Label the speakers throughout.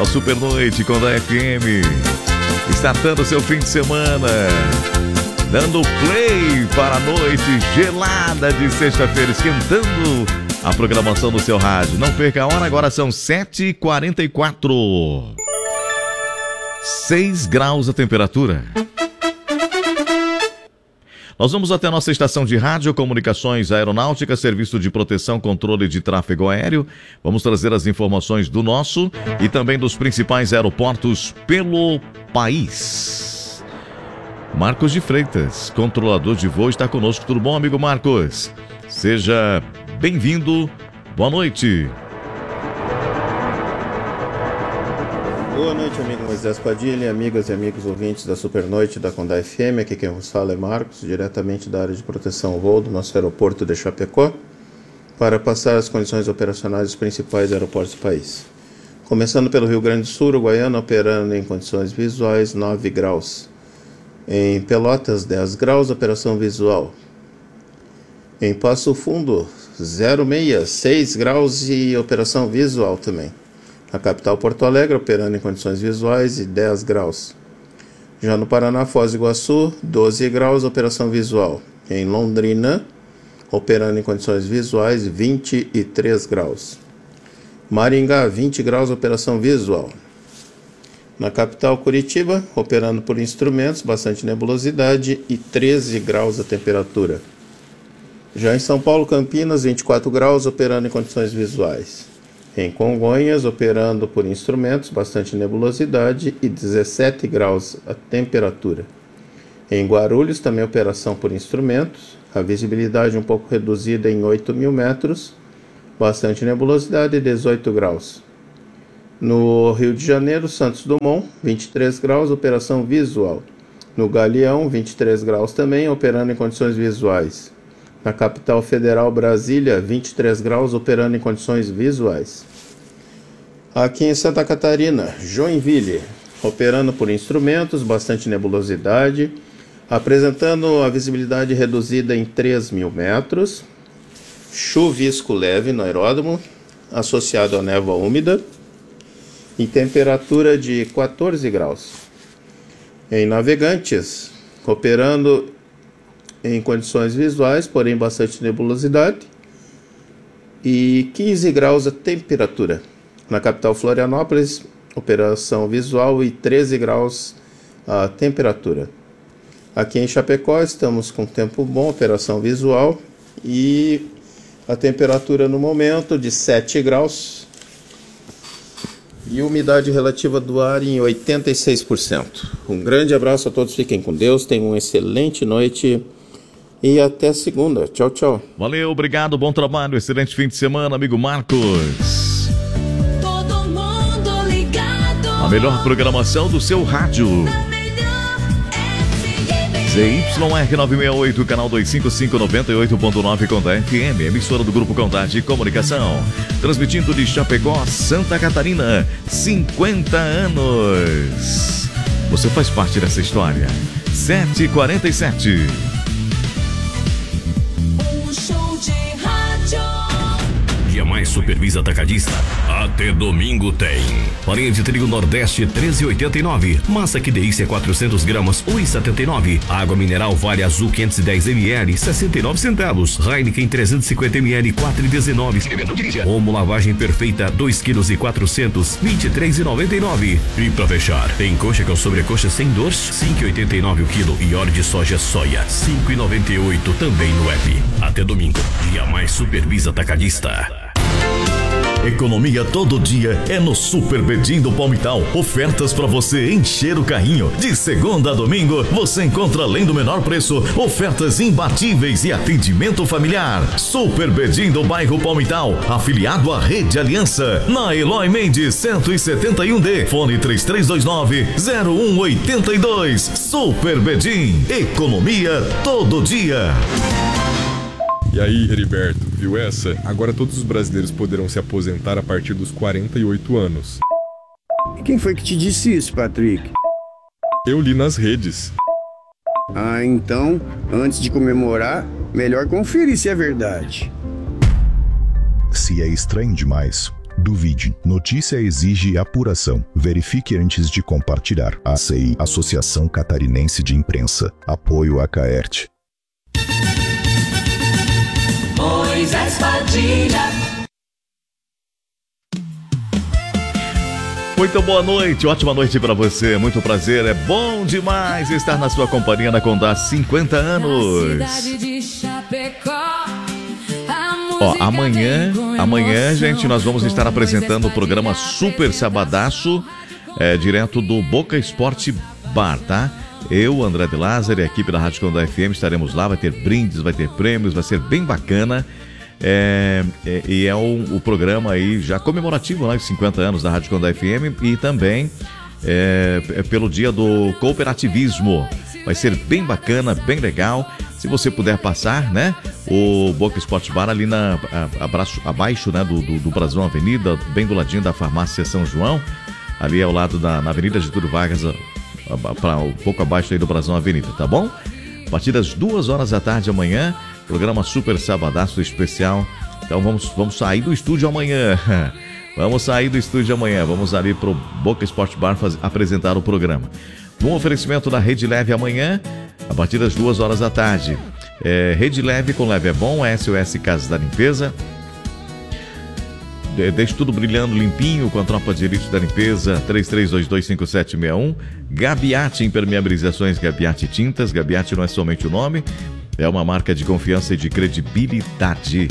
Speaker 1: o Super Noite com a FM. Startando seu fim de semana. Dando play para a noite gelada de sexta-feira, esquentando a programação do seu rádio. Não perca a hora, agora são 7h44. 6 graus a temperatura. Nós vamos até a nossa estação de rádio, comunicações aeronáuticas, serviço de proteção, controle de tráfego aéreo. Vamos trazer as informações do nosso e também dos principais aeroportos pelo país. Marcos de Freitas, controlador de voo, está conosco. Tudo bom, amigo Marcos? Seja bem-vindo. Boa noite.
Speaker 2: Boa noite, amigo Moisés Padilha, amigas e amigos ouvintes da Super Noite da Condá FM. Aqui quem vos fala é Marcos, diretamente da área de proteção ao voo do nosso aeroporto de Chapecó, para passar as condições operacionais dos principais aeroportos do país. Começando pelo Rio Grande do Sul, Uruguaiana operando em condições visuais 9 graus. Em Pelotas, 10 graus, operação visual. Em Passo Fundo, 6 graus e operação visual também. A capital Porto Alegre operando em condições visuais e 10 graus. Já no Paraná, Foz do Iguaçu, 12 graus, operação visual. Em Londrina, operando em condições visuais, 23 graus. Maringá, 20 graus, operação visual. Na capital Curitiba, operando por instrumentos, bastante nebulosidade e 13 graus a temperatura. Já em São Paulo, Campinas, 24 graus, operando em condições visuais. Em Congonhas, operando por instrumentos, bastante nebulosidade e 17 graus a temperatura. Em Guarulhos, também operação por instrumentos, a visibilidade um pouco reduzida em 8.000 metros, bastante nebulosidade e 18 graus. No Rio de Janeiro, Santos Dumont, 23 graus, operação visual. No Galeão, 23 graus também, operando em condições visuais. Na capital federal, Brasília, 23 graus, operando em condições visuais. Aqui em Santa Catarina, Joinville, operando por instrumentos, bastante nebulosidade, apresentando a visibilidade reduzida em 3.000 metros, chuvisco leve no aeródromo, associado a névoa úmida, e temperatura de 14 graus. Em Navegantes, operando em condições visuais, porém bastante nebulosidade, e 15 graus a temperatura. Na capital Florianópolis, operação visual e 13 graus a temperatura. Aqui em Chapecó estamos com tempo bom, operação visual, e a temperatura no momento de 7 graus e umidade relativa do ar em 86%. Um grande abraço a todos, fiquem com Deus, tenham uma excelente noite. E até segunda. Tchau, tchau.
Speaker 1: Valeu, obrigado, bom trabalho, excelente fim de semana, amigo Marcos.
Speaker 3: Todo mundo ligado.
Speaker 1: A melhor programação do seu rádio. ZYR 968, canal 255, 98.9 Condá FM, emissora do Grupo Condá de Comunicação. Transmitindo de Chapecó, Santa Catarina, 50 anos. Você faz parte dessa história. 7h47.
Speaker 4: Dia Mais Supervisa Atacadista. Até domingo tem. Farinha de trigo Nordeste 13,89. Massa que delícia 400 gramas 1,79. Água mineral Vale Azul 510 ml 69 centavos. Heineken 350 ml 4,19. Omo lavagem perfeita 2 kg e 400 23,99. E pra fechar, tem coxa com sobrecoxa sem dor 5,89 o quilo e óleo de soja soia 5,98 também no app. Até domingo. Dia Mais Supervisa Atacadista.
Speaker 5: Economia todo dia é no Super Bedim do Palmital. Ofertas para você encher o carrinho. De segunda a domingo, você encontra, além do menor preço, ofertas imbatíveis e atendimento familiar. Super Bedim do bairro Palmital, afiliado à Rede Aliança. Na Eloy Mendes 171D, fone 3329-0182. Super Bedim, economia todo dia.
Speaker 6: E aí, Heriberto, viu essa? Agora todos os brasileiros poderão se aposentar a partir dos 48 anos.
Speaker 7: E quem foi que te disse isso, Patrick?
Speaker 6: Eu li nas redes.
Speaker 7: Ah, então, antes de comemorar, melhor conferir se é verdade.
Speaker 8: Se é estranho demais, Duvide. Notícia exige apuração. Verifique antes de compartilhar. ACI, Associação Catarinense de Imprensa. Apoio a Caerte.
Speaker 3: Moisés Padilha.
Speaker 1: Muito boa noite, ótima noite pra você, muito prazer, é bom demais estar na sua companhia na Condá 50 anos. Ó, amanhã, gente, nós vamos estar apresentando o programa Super Sabadaço, direto do Boca Esporte Bar, tá? Eu, André de Lázaro e a equipe da Rádio Condá FM estaremos lá, vai ter brindes, vai ter prêmios, vai ser bem bacana. E é o programa aí já comemorativo, né, de 50 anos da Rádio Condá FM e também pelo dia do cooperativismo. Vai ser bem bacana, bem legal. Se você puder passar, né, o Boca Esporte Bar ali abaixo, né, do Brasão Avenida, bem do ladinho da Farmácia São João, ali ao lado na Avenida Getúlio Vargas, um pouco abaixo aí do Brasão Avenida, tá bom? A partir das 2h da tarde amanhã, programa Super Sabadaço especial. Então vamos sair do estúdio amanhã. Vamos sair do estúdio amanhã. Vamos ali pro Boca Esporte Bar apresentar o programa. Um oferecimento da Rede Leve amanhã, a partir das 2h da tarde. Rede Leve, com Leve é bom, SOS Casas da Limpeza. Deixe tudo brilhando limpinho com a tropa de elite da limpeza, 33225761. Gabiate Impermeabilizações, Gabiate Tintas. Gabiate não é somente o nome, é uma marca de confiança e de credibilidade.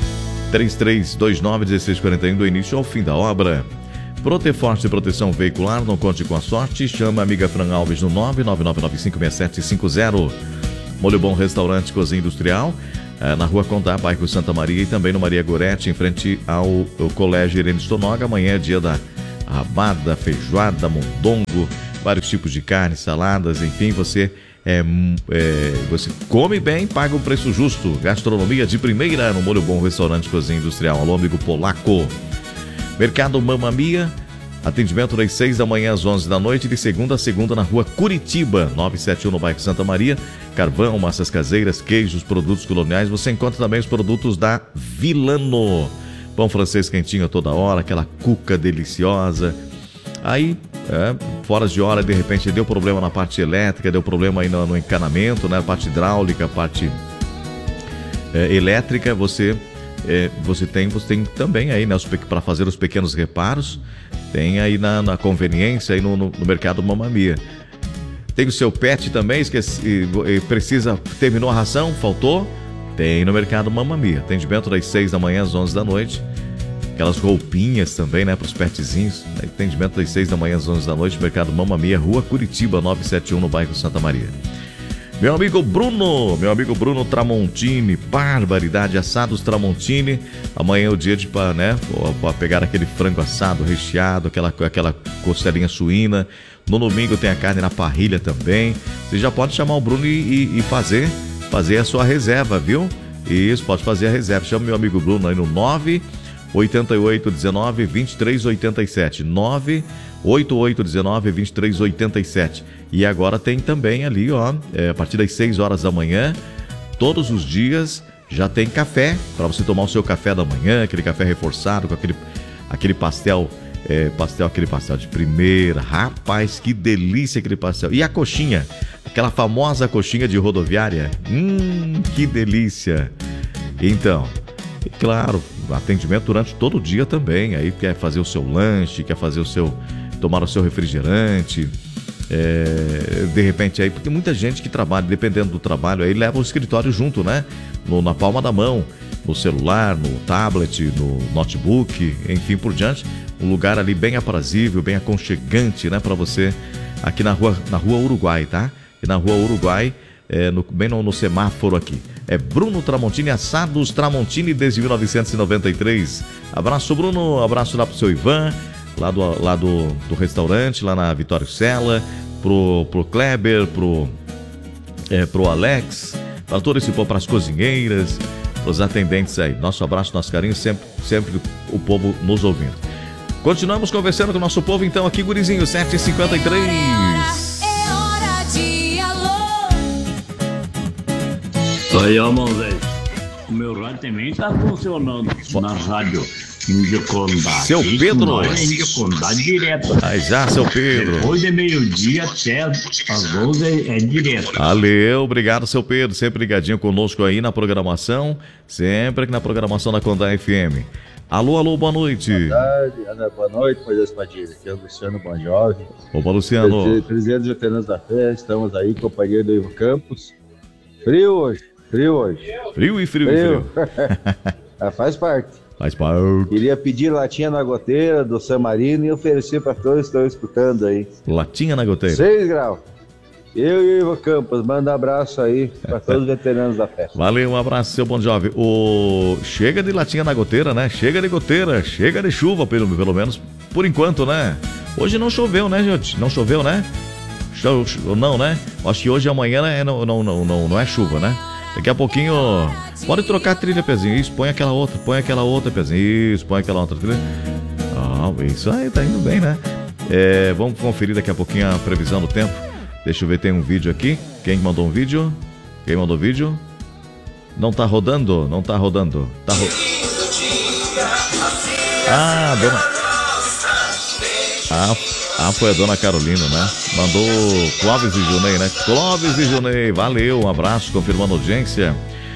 Speaker 1: 33291641, do início ao fim da obra. Proteforte Proteção Veicular, não conte com a sorte. Chama a amiga Fran Alves no 999956750. Molho Bom Restaurante Cozinha Industrial, na Rua Condá, bairro Santa Maria, e também no Maria Goretti, em frente ao Colégio Irene Stonoga. Amanhã é dia da rabada, feijoada, mondongo, vários tipos de carne, saladas, enfim, você come bem, paga um preço justo. Gastronomia de primeira no Molho Bom Restaurante Cozinha Industrial, alô amigo polaco. Mercado Mamma Mia, atendimento das 6 da manhã às 11 da noite, de segunda a segunda na Rua Curitiba, 971, no bairro Santa Maria. Carvão, massas caseiras, queijos, produtos coloniais. Você encontra também os produtos da Vilano. Pão francês quentinho a toda hora, aquela cuca deliciosa. Aí, fora de hora, de repente deu problema na parte elétrica, deu problema aí no encanamento, né? Parte hidráulica, parte elétrica, você tem também aí, né, para fazer os pequenos reparos. Tem aí na conveniência, aí no Mercado Mamma Mia. Tem o seu pet também, terminou a ração, faltou? Tem no Mercado Mamma Mia. Atendimento das 6 da manhã às 11 da noite. Aquelas roupinhas também, né, para os petzinhos. Atendimento das 6 da manhã às 11 da noite, Mercado Mamma Mia, Rua Curitiba, 971, no bairro Santa Maria. Meu amigo Bruno Tramontini, barbaridade, assados Tramontini. Amanhã é o dia para pegar aquele frango assado recheado, aquela costelinha suína. No domingo tem a carne na parrilha também. Você já pode chamar o Bruno e fazer a sua reserva, viu? Isso, pode fazer a reserva. Chama meu amigo Bruno aí no 98819-2387. 98819-2387. E agora tem também ali, ó, a partir das 6 horas da manhã, todos os dias, já tem café, para você tomar o seu café da manhã, aquele café reforçado com aquele pastel, aquele pastel de primeira. Rapaz, que delícia aquele pastel. E a coxinha, aquela famosa coxinha de rodoviária. Que delícia. Então, e claro, atendimento durante todo o dia também. Aí quer fazer o seu lanche, tomar o seu refrigerante. De repente aí, porque muita gente que trabalha, dependendo do trabalho, aí leva o escritório junto, né? Na palma da mão, no celular, no tablet, no notebook, enfim por diante. Um lugar ali bem aprazível, bem aconchegante, né? Para você, aqui na rua Uruguai, tá? E na Rua Uruguai, bem no semáforo aqui. É Bruno Tramontini, assados Tramontini desde 1993. Abraço, Bruno, abraço lá pro seu Ivan, lá do restaurante, lá na Vitório Sela, pro Kleber, pro Alex, para todo esse povo, para as cozinheiras, pros atendentes aí. Nosso abraço, nosso carinho, sempre o povo nos ouvindo. Continuamos conversando com o nosso povo, então, aqui, gurizinho, 7h53.
Speaker 3: É hora de alô.
Speaker 9: Aí, ó, Moisés, o meu rádio também tá funcionando na rádio Índio Condá.
Speaker 1: Seu Pedro.
Speaker 9: Nós é Índio Condá direto.
Speaker 1: Aí já, seu Pedro.
Speaker 9: Depois de meio-dia até as 11 é direto.
Speaker 1: Valeu, obrigado, seu Pedro. Sempre ligadinho conosco aí na programação. Sempre aqui na programação da Condá FM. Alô, boa noite.
Speaker 10: Boa noite, Moisés Padilha. Aqui é o Luciano Bon Jovi.
Speaker 1: Opa, Luciano.
Speaker 10: Presidente dos Veteranos da Fé, estamos aí, companheiro do Ivo Campos. Frio hoje. Frio. Faz parte. Queria pedir latinha na goteira do San Marino e oferecer para todos que estão escutando aí.
Speaker 1: Latinha na goteira.
Speaker 10: 6 graus. Eu e o Ivo Campos, manda um abraço aí para todos os veteranos da festa.
Speaker 1: Valeu, um abraço, seu Bon Jovi. Chega de latinha na goteira, né? Chega de goteira, chega de chuva, pelo menos por enquanto, né? Hoje não choveu, né, gente? Não choveu, né? Não, né? Acho que hoje e amanhã não é chuva, né? Daqui a pouquinho, pode trocar a trilha, Pezinho. Isso, põe aquela outra, Pezinho. Isso, põe aquela outra trilha. Isso aí, tá indo bem, né? Vamos conferir daqui a pouquinho a previsão do tempo. Deixa eu ver, tem um vídeo aqui. Quem mandou um vídeo? Não tá rodando. Foi a dona Carolina, né? Mandou Clóvis e Junei, né? Clóvis e Junei, valeu, um abraço, confirmando a audiência.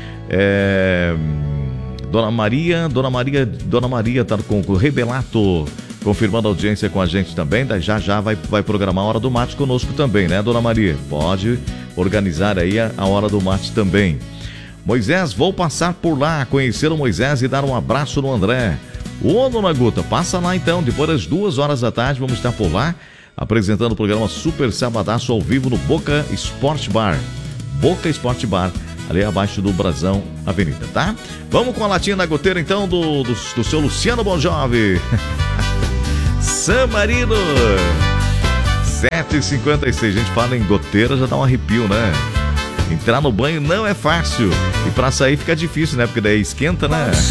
Speaker 1: Dona Maria tá com o Rebelato, confirmando a audiência com a gente também. Já vai programar a hora do mate conosco também, né, Dona Maria? Pode organizar aí a hora do mate também. Moisés, vou passar por lá, conhecer o Moisés e dar um abraço no André. Ô, Dona Guta, passa lá então, depois das 2h da tarde, vamos estar por lá, apresentando o programa Super Sabadaço ao vivo no Boca Sport Bar. Boca Sport Bar, ali abaixo do Brasão Avenida, tá? Vamos com a latinha na goteira então do seu Luciano Bon Jovi. San Marino 7h56, a gente fala em goteira, já dá um arrepio, né? Entrar no banho não é fácil e pra sair fica difícil, né? Porque daí esquenta, né?